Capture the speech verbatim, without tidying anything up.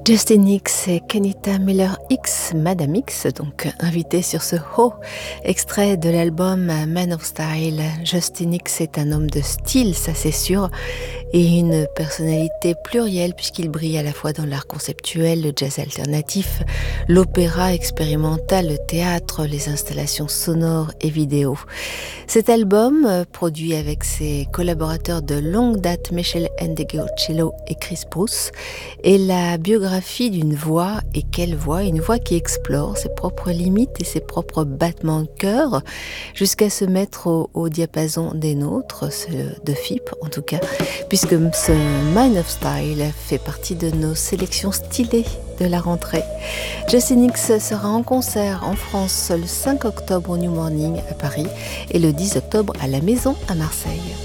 Justin X et Kenita Miller X, Madame X, donc invité sur ce Ho, extrait de l'album Man of Style. Justin X est un homme de style, ça c'est sûr, et une personnalité plurielle puisqu'il brille à la fois dans l'art conceptuel, le jazz alternatif, l'opéra expérimental, le théâtre, les installations sonores et vidéo. Cet album, produit avec ses collaborateurs de longue date Michel Ndegeocello et Chris Bruce, est la biographie d'une voix, et quelle voix, une voix qui explore ses propres limites et ses propres battements de cœur jusqu'à se mettre au, au diapason des nôtres, de F I P en tout cas, puisque ce Man of Style fait partie de nos sélections stylées de la rentrée. Justin X sera en concert en France le cinq octobre au New Morning à Paris et le dix octobre à la Maison à Marseille.